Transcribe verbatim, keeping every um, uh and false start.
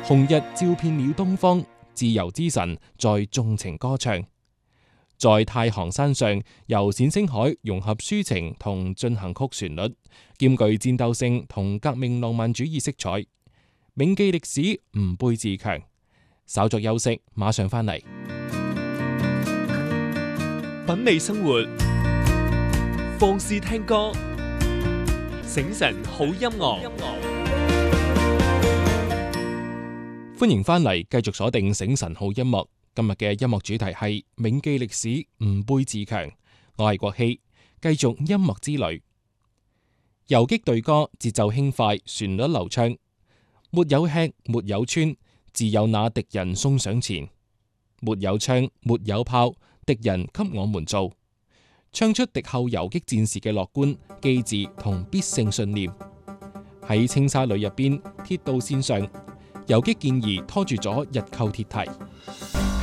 紅日照遍了東方，自由之神在縱情歌唱。在太行山上，由冼星海融合抒情同進行曲旋律，兼具戰鬥性同革命浪漫主義色彩。銘記歷史，吾輩自強。稍作休息，馬上翻嚟。 品味生活，放肆聽歌，醒神好音樂。 歡迎翻嚟，繼續鎖定醒神好音樂。今日嘅音樂主題係銘記歷史，吾輩自強。我係國希，繼續音樂之旅。游擊隊歌節奏輕快，旋律流暢。沒有吃，沒有穿，自有那敵人送上前。沒有槍，沒有炮，敵人給我們做。唱出敵後游擊戰士嘅樂觀、機智同必勝信念。喺青沙里入邊，鐵道線上，游擊健兒拖住咗日寇鐵蹄。